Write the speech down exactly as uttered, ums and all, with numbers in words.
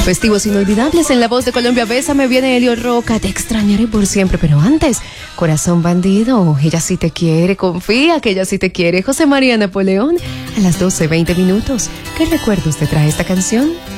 Festivos inolvidables en la voz de Colombia. Bésame, viene Elio Roca. Te extrañaré por siempre, pero antes, Corazón Bandido. Ella sí te quiere, confía que ella sí te quiere. José María Napoleón, a las doce veinte minutos. ¿Qué recuerdos te trae esta canción?